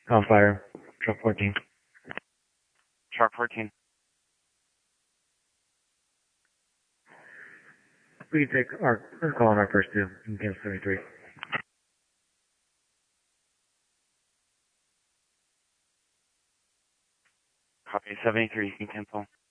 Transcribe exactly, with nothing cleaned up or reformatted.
On fire. Truck fourteen. Truck fourteen. We can take our, our call on our first two in Camp seventy-three. Copy seventy-three, you can cancel.